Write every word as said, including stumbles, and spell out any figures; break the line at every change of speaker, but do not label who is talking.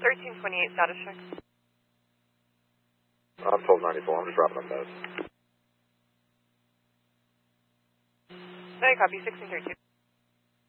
thirteen twenty-eight, status check.
I'm twelve ninety-four, I'm just dropping them both.
I copy, sixteen thirty-two.